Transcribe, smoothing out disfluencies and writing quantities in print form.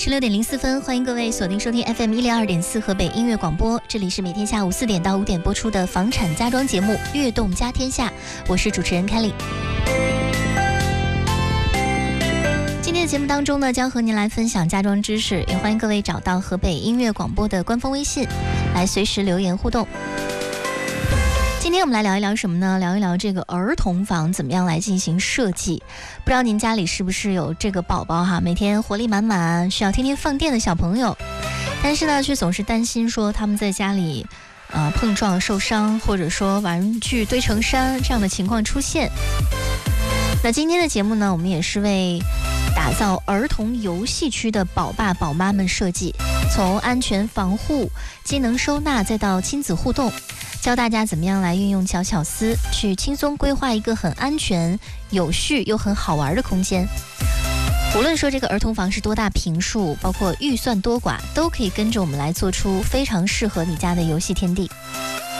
16:04，欢迎各位锁定收听 FM102.4 河北音乐广播，这里是每天下午4点到5点播出的房产家装节目《悦动家天下》，我是主持人 Kelly。今天的节目当中呢，将和您来分享家装知识，也欢迎各位找到河北音乐广播的官方微信，来随时留言互动。今天我们来聊一聊什么呢？聊一聊这个儿童房怎么样来进行设计。不知道您家里是不是有这个宝宝哈，每天活力满满，需要天天放电的小朋友，但是呢，却总是担心说他们在家里碰撞受伤，或者说玩具堆成山这样的情况出现。那今天的节目呢，我们也是为打造儿童游戏区的宝爸宝妈们设计，从安全防护、机能收纳再到亲子互动，教大家怎么样来运用小巧思去轻松规划一个很安全、有序又很好玩的空间。无论说这个儿童房是多大坪数，包括预算多寡，都可以跟着我们来做出非常适合你家的游戏天地。